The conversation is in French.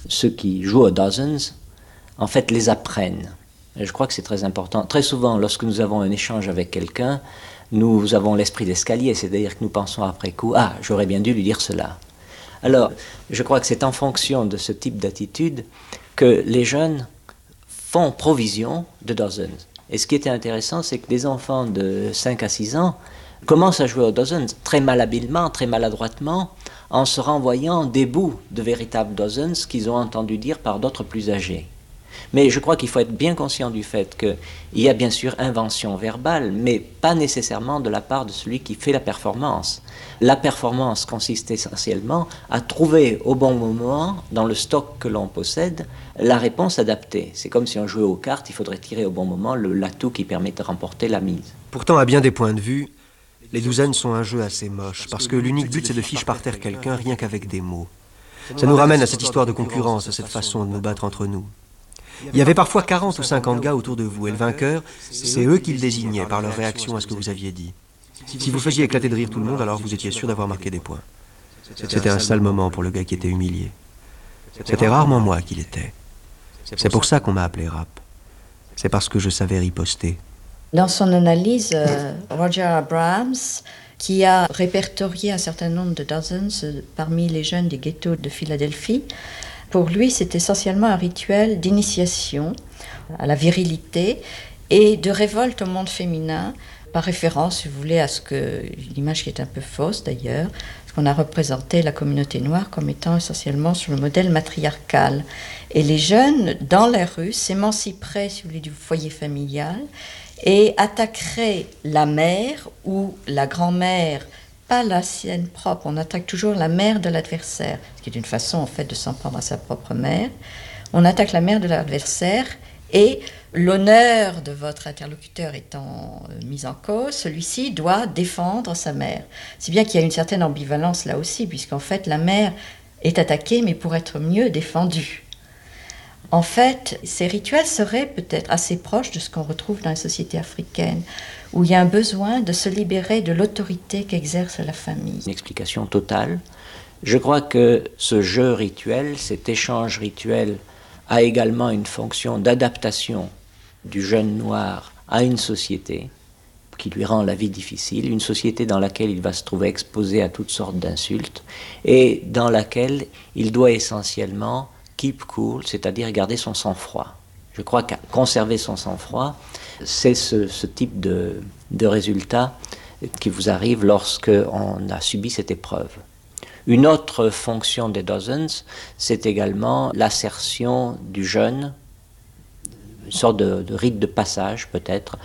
ceux qui jouent aux dozens, en fait, les apprennent. Et je crois que c'est très important. Très souvent, lorsque nous avons un échange avec quelqu'un, nous avons l'esprit d'escalier, c'est-à-dire que nous pensons après coup, ah, j'aurais bien dû lui dire cela. Alors, je crois que c'est en fonction de ce type d'attitude que les jeunes font provision de dozens. Et ce qui était intéressant, c'est que des enfants de 5 à 6 ans commencent à jouer aux dozens très malhabilement, très maladroitement, en se renvoyant des bouts de véritables dozens qu'ils ont entendu dire par d'autres plus âgés. Mais je crois qu'il faut être bien conscient du fait qu'il y a bien sûr invention verbale, mais pas nécessairement de la part de celui qui fait la performance. La performance consiste essentiellement à trouver au bon moment, dans le stock que l'on possède, la réponse adaptée. C'est comme si on jouait aux cartes, il faudrait tirer au bon moment l'atout qui permet de remporter la mise. Pourtant, à bien des points de vue, les douzaines sont un jeu assez moche, parce que l'unique but c'est de fiche par terre quelqu'un rien qu'avec des mots. Ça nous ramène à cette histoire de concurrence, à cette façon de nous battre entre nous. Il y avait parfois 40 ou 50 gars autour de vous, et le vainqueur, c'est eux qui le désignaient par leur réaction à ce que vous aviez dit. Si vous faisiez éclater de rire tout le monde, alors vous étiez sûr d'avoir marqué des points. C'était un sale moment pour le gars qui était humilié. C'était rarement moi qui l'étais. C'est pour ça qu'on m'a appelé Rap. C'est parce que je savais riposter. Dans son analyse, Roger Abrahams, qui a répertorié un certain nombre de dozens parmi les jeunes des ghettos de Philadelphie, pour lui, c'est essentiellement un rituel d'initiation à la virilité et de révolte au monde féminin, par référence, si vous voulez, à l'image qui est un peu fausse d'ailleurs, parce qu'on a représenté la communauté noire comme étant essentiellement sur le modèle matriarcal. Et les jeunes, dans la rue, s'émanciperaient, si vous voulez, du foyer familial et attaqueraient la mère ou la grand-mère, pas la sienne propre, on attaque toujours la mère de l'adversaire, ce qui est une façon en fait de s'en prendre à sa propre mère. On attaque la mère de l'adversaire et l'honneur de votre interlocuteur étant mis en cause, celui-ci doit défendre sa mère. Si bien qu'il y a une certaine ambivalence là aussi, puisqu'en fait la mère est attaquée mais pour être mieux défendue. En fait, ces rituels seraient peut-être assez proches de ce qu'on retrouve dans la société africaine, où il y a un besoin de se libérer de l'autorité qu'exerce la famille. Une explication totale. Je crois que ce jeu rituel, cet échange rituel, a également une fonction d'adaptation du jeune noir à une société qui lui rend la vie difficile, une société dans laquelle il va se trouver exposé à toutes sortes d'insultes et dans laquelle il doit essentiellement keep cool, c'est-à-dire garder son sang-froid. Je crois qu'à conserver son sang-froid, c'est ce type de résultat qui vous arrive lorsqu'on a subi cette épreuve. Une autre fonction des dozens, c'est également l'assertion du jeune, une sorte de rite de passage peut-être,